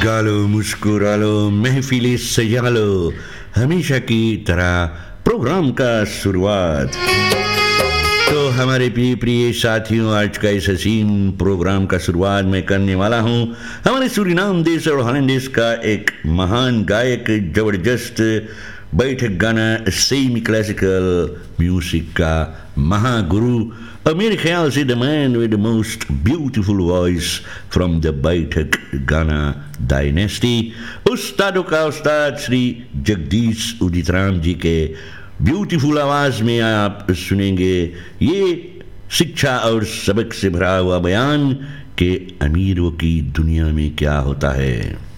गालो मुस्कुरा लो महफिलें सजा लो हमेशा की तरह प्रोग्राम का शुरुआत। तो हमारे प्रिय प्रिय साथियों, आज का इस हसीन प्रोग्राम का शुरुआत मैं करने वाला हूँ हमारे सूरीनाम देश और हॉलैंड देश का एक महान गायक, जबरदस्त बैठक गाना सेमी क्लासिकल म्यूजिक का महागुरु, और मेरे ख्याल से the man with the most beautiful voice from the बैठक गाना डायनेस्टी, उस्तादों का उस्ताद श्री जगदीश उदित राम जी के ब्यूटीफुल आवाज में आप सुनेंगे ये शिक्षा और सबक से भरा हुआ बयान कि अमीरों की दुनिया में क्या होता है।